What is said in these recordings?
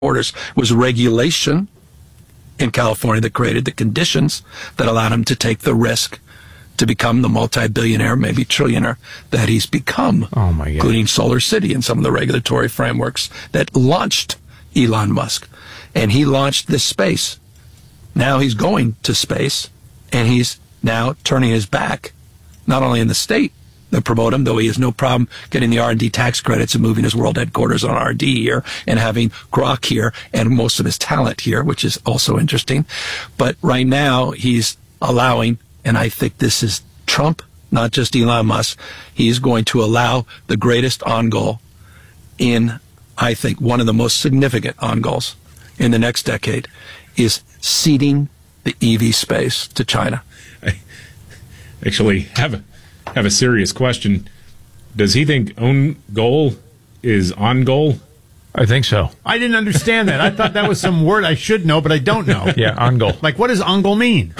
orders was regulation in California that created the conditions that allowed him to take the risk to become the multi-billionaire, maybe trillionaire that he's become, oh my God, including Solar City and some of the regulatory frameworks that launched Elon Musk. And he launched this space. Now he's going to space, and he's now turning his back, not only in the state that promote him, though he has no problem getting the R&D tax credits and moving his world headquarters on R&D here and having Grok here and most of his talent here, which is also interesting. But right now he's allowing, and I think this is Trump, not just Elon Musk, he's going to allow the greatest on-goal in, I think, one of the most significant on-goals in the next decade is ceding the EV space to China. I actually have a serious question. Does he think own goal is on goal? I think so. I didn't understand that. I thought that was some word I should know, but I don't know. Yeah, on goal. Like, what does on goal mean?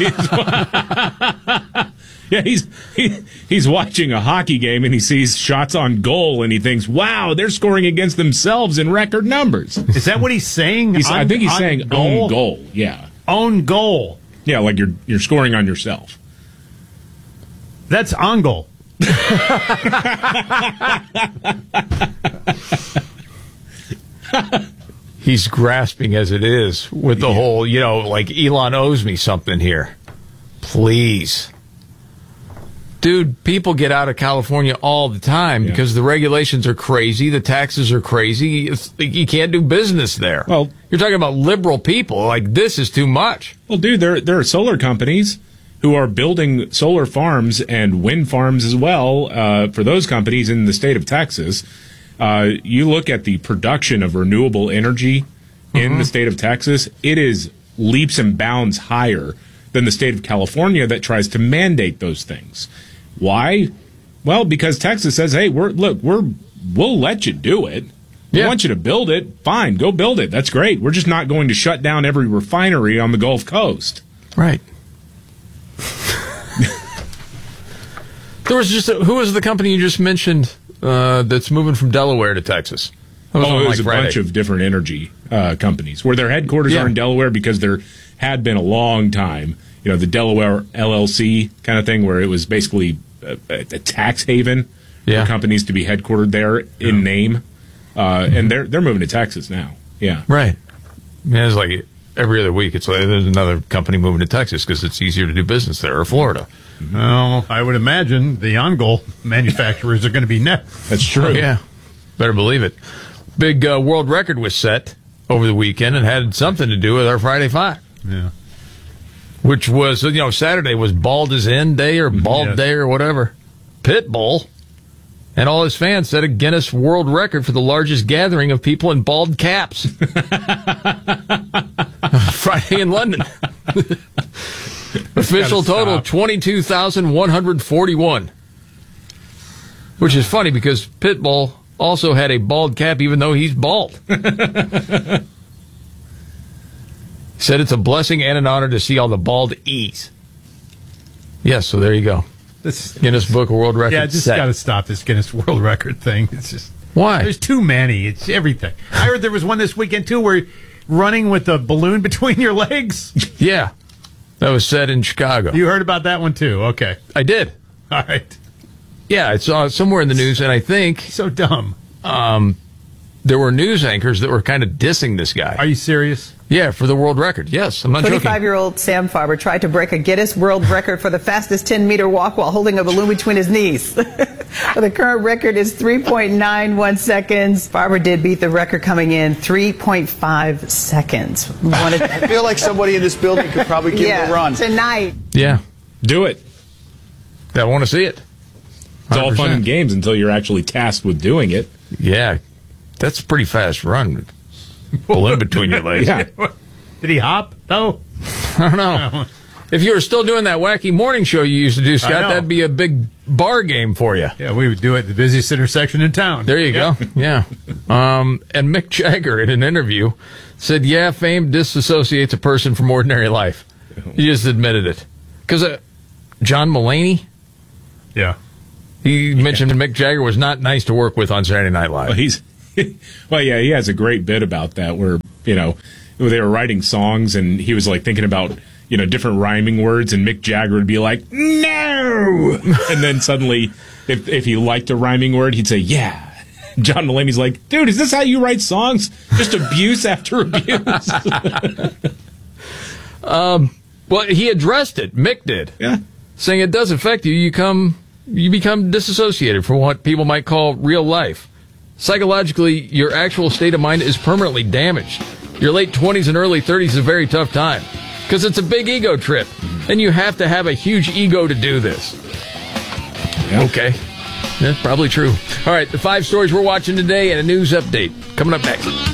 Yeah, he's watching a hockey game and he sees shots on goal and he thinks, wow, they're scoring against themselves in record numbers. Is that what he's saying? I think he's saying goal? own goal. Yeah. Own goal. Yeah, like you're scoring on yourself. That's on goal. He's grasping as it is with the whole, like Elon owes me something here. Please. Dude, people get out of California all the time because the regulations are crazy, the taxes are crazy. You can't do business there. Well, you're talking about liberal people. Like, this is too much. Well, dude, there are solar companies who are building solar farms and wind farms as well for those companies in the state of Texas. You look at the production of renewable energy in the state of Texas, it is leaps and bounds higher than the state of California that tries to mandate those things. Why? Well, because Texas says, hey, we'll let you do it. We want you to build it. Fine, go build it. That's great. We're just not going to shut down every refinery on the Gulf Coast. Right. There was who was the company you just mentioned that's moving from Delaware to Texas? It was a bunch of different energy companies where their headquarters are in Delaware because there had been a long time, the Delaware LLC kind of thing where it was basically a tax haven for companies to be headquartered there in name. And they're moving to Texas now. Yeah. Right. Yeah, it's like every other week it's like there's another company moving to Texas because it's easier to do business there, or Florida. Well, I would imagine the on-goal manufacturers are going to be next. That's true. Yeah. Better believe it. Big world record was set over the weekend and had something to do with our Friday Five. Yeah. Which was, Saturday was Bald as End Day or Bald Day or whatever. Pitbull and all his fans set a Guinness World Record for the largest gathering of people in bald caps. Friday in London. Official total, 22,141. Which is funny because Pitbull also had a bald cap even though he's bald. Said it's a blessing and an honor to see all the bald E's. Yes, so there you go. This Guinness Book of World Records. Yeah, just got to stop this Guinness World Record thing. It's just why? There's too many. It's everything. I heard there was one this weekend too, where running with a balloon between your legs. Yeah, that was said in Chicago. You heard about that one too? Okay, I did. All right. Yeah, I saw it somewhere in the news, and I think so dumb. There were news anchors that were kind of dissing this guy. Are you serious? Yeah, for the world record. Yes, I'm not joking. 25-year-old Sam Farber tried to break a Guinness World Record for the fastest 10-meter walk while holding a balloon between his knees. The current record is 3.91 seconds. Farber did beat the record coming in 3.5 seconds. I feel like somebody in this building could probably give it a run. Tonight. Yeah. Do it. I want to see it. 100%. It's all fun and games until you're actually tasked with doing it. Yeah. That's a pretty fast run. Balloon between your legs. Yeah. Did he hop, though? I don't know. If you were still doing that wacky morning show you used to do, Scott, that'd be a big bar game for you. Yeah, we would do it at the busiest intersection in town. There you go. Yeah. And Mick Jagger, in an interview, said, fame disassociates a person from ordinary life. He just admitted it. Because John Mulaney? Yeah. He mentioned Mick Jagger was not nice to work with on Saturday Night Live. Well, Well, yeah, he has a great bit about that where, they were writing songs and he was like thinking about, different rhyming words, and Mick Jagger would be like, no! And then suddenly, if he liked a rhyming word, he'd say, yeah. John Mulaney's like, dude, is this how you write songs? Just abuse after abuse. Well, he addressed it. Mick did. Yeah. Saying it does affect you. You become disassociated from what people might call real life. Psychologically, your actual state of mind is permanently damaged. Your late 20s and early 30s is a very tough time because it's a big ego trip, and you have to have a huge ego to do this. Yeah. Okay. That's probably true. All right, the 5 stories we're watching today and a news update coming up next.